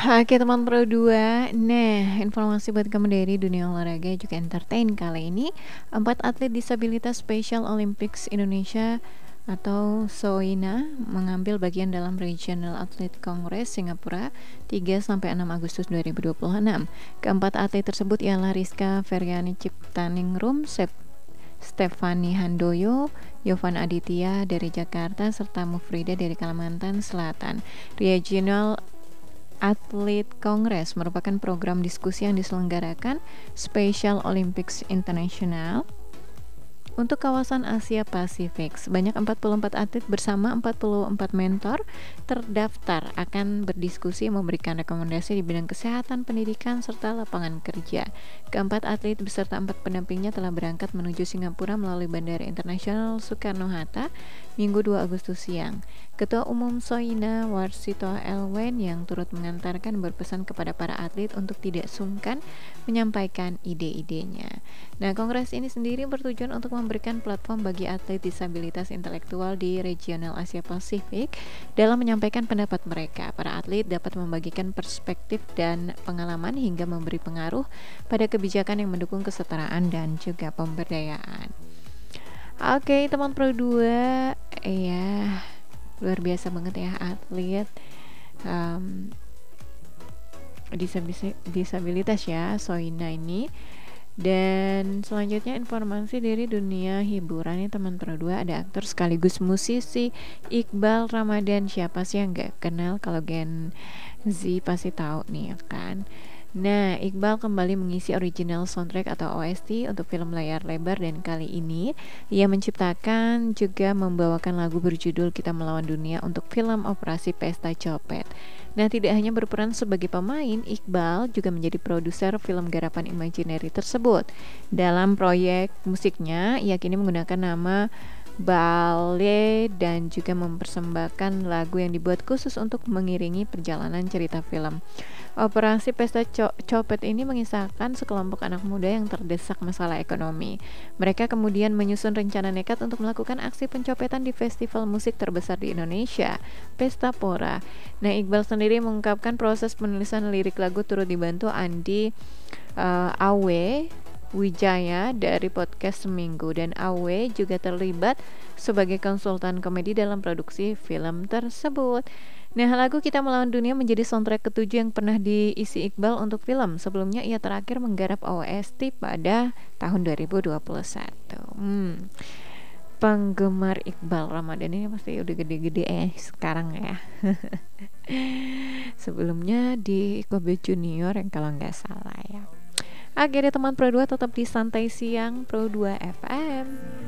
Oke teman Pro 2. Nah, informasi buat kamu dari dunia olahraga juga entertain kali ini. 4 atlet disabilitas Special Olympics Indonesia atau SOINA mengambil bagian dalam Regional Athlete Congress Singapura 3-6 Agustus 2026. Keempat atlet tersebut ialah Rizka Feryani Ciptaningrum, Stefani Handoyo, Yovan Aditya dari Jakarta, serta Mufrida dari Kalimantan Selatan. Regional Athlete Congress merupakan program diskusi yang diselenggarakan Special Olympics International untuk kawasan Asia Pasifik. Sebanyak 44 atlet bersama 44 mentor terdaftar akan berdiskusi memberikan rekomendasi di bidang kesehatan, pendidikan, serta lapangan kerja. Keempat atlet beserta 4 pendampingnya telah berangkat menuju Singapura melalui Bandara Internasional Soekarno-Hatta Minggu 2 Agustus siang. Ketua Umum SOINA Warsito Elwen yang turut mengantarkan berpesan kepada para atlet untuk tidak sungkan menyampaikan ide-idenya. Nah, kongres ini sendiri bertujuan untuk memberikan platform bagi atlet disabilitas intelektual di regional Asia Pasifik dalam menyampaikan pendapat mereka. Para atlet dapat membagikan perspektif dan pengalaman hingga memberi pengaruh pada kebijakan yang mendukung kesetaraan dan juga pemberdayaan. Oke, teman Pro 2, ya luar biasa banget ya atlet disabilitas ya SOINA ini. Dan selanjutnya informasi dari dunia hiburan nih teman Pro 2. Ada aktor sekaligus musisi Iqbal Ramadan. Siapa sih yang gak kenal? Kalau Gen Z pasti tahu nih ya kan. Nah, Iqbal kembali mengisi original soundtrack atau OST untuk film layar lebar, dan kali ini ia menciptakan juga membawakan lagu berjudul Kita Melawan Dunia untuk film Operasi Pesta Copet. Nah, tidak hanya berperan sebagai pemain, Iqbal juga menjadi produser film garapan Imaginary tersebut. Dalam proyek musiknya, ia kini menggunakan nama Bale dan juga mempersembahkan lagu yang dibuat khusus untuk mengiringi perjalanan cerita film. Operasi Pesta Copet ini mengisahkan sekelompok anak muda yang terdesak masalah ekonomi. Mereka kemudian menyusun rencana nekat untuk melakukan aksi pencopetan di festival musik terbesar di Indonesia, Pesta Pora. Nah, Iqbal sendiri mengungkapkan proses penulisan lirik lagu turut dibantu Andi Awe Wijaya dari podcast Seminggu, dan Awe juga terlibat sebagai konsultan komedi dalam produksi film tersebut. Nah, lagu Kita Melawan Dunia menjadi soundtrack ketujuh yang pernah diisi Iqbal untuk film. Sebelumnya ia terakhir menggarap OST pada tahun 2021. Penggemar Iqbal Ramadan ini pasti udah gede-gede sekarang ya. Sebelumnya di Kobe Junior yang kalau nggak salah ya. Akhirnya teman Pro 2 tetap di Santai Siang Pro 2 FM.